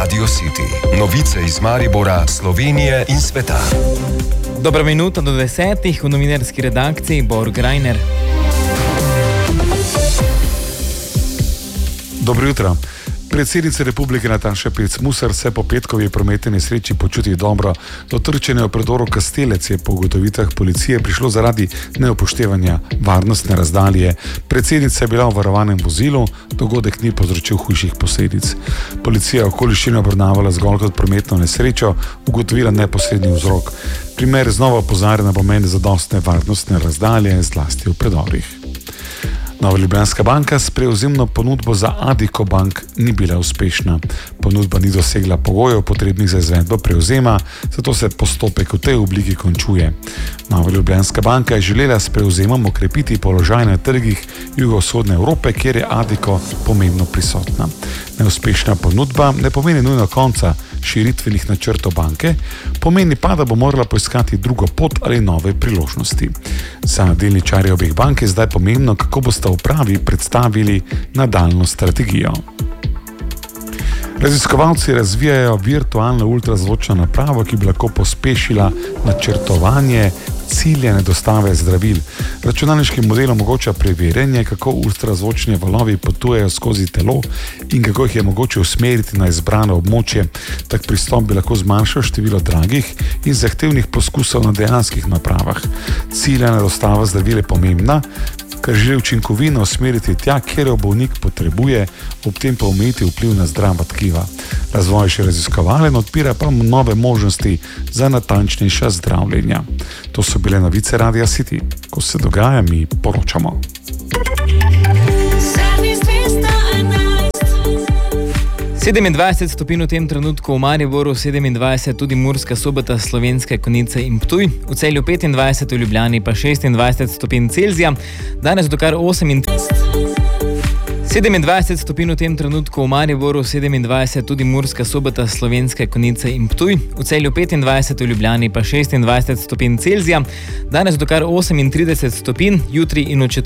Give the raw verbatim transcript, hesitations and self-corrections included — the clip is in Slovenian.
Radio City. Novice iz Maribora, Slovenije in sveta. Dobra minuta do desetih, v novinarski redakciji Bor Grajner. Dobro jutro. Predsednica Republike Nataša Pirc Musar se po petkovi prometni nesreči počuti dobro. Do trčenja v predoru Kastelec je po ugotovitvah policije prišlo zaradi neupoštevanja varnostne razdalje. Predsednica je bila v varovanem vozilu, dogodek ni povzročil hujših posledic. Policija okoliščino obravnavala zgolj kot prometno nesrečo, ugotovila neposredni vzrok. Primer znova opozarja na pomen zadostne varnostne razdalje, zlasti v predorih. Nova Ljubljanska banka s prevzemno ponudbo za Addiko Bank ni bila uspešna. Ponudba ni dosegla pogojev potrebnih za izvedbo prevzema, zato se postopek v tej obliki končuje. Nova Ljubljanska banka je želela s prevzemom okrepiti položaj na trgih jugovzhodne Evrope, kjer je Addiko pomembno prisotna. Neuspešna ponudba ne pomeni nujno konca širitvenih načrtov banke, pomeni pa, da bo morala poiskati drugo pot ali nove priložnosti. Za delničarje obeh bank je zdaj pomembno, kako bosta upravi predstavili nadaljnjo strategijo. Raziskovalci razvijajo virtualno ultrazvočno napravo, ki bi lahko pospešila načrtovanje ciljane dostave zdravil. Računalniški model omogoča preverjanje, kako ultrazvočni valovi potujejo skozi telo in kako jih je mogoče usmeriti na izbrano območje. Tak pristop bi lahko zmanjšal število dragih in zahtevnih poskusov na dejanskih napravah. Ciljana dostava zdravil je pomembna, ker želi učinkovino usmeriti tja, kjer jo bolnik potrebuje, ob tem pa omejiti vpliv na zdrava tkiva. Razvoj še raziskovalen, odpira pa nove možnosti za natančnejša zdravljenja. To so bile novice Radia City. Ko se dogaja, mi poročamo. sedemindvajset stopinj v tem trenutku v Mariboru, sedemindvajset tudi Murska Sobota, Slovenske Konjice in Ptuj, v Celju petindvajset, v Ljubljani pa šestindvajset stopinj Celzija, danes do kar osemindvajset. sedemindvajset stopinj v tem trenutku v Mariboru, sedemindvajset tudi Murska Sobota, Slovenske Konjice in Ptuj, v Celju petindvajset, v Ljubljani pa šestindvajset stopinj Celzija, danes do kar osemintrideset stopinj, jutri in v četrtek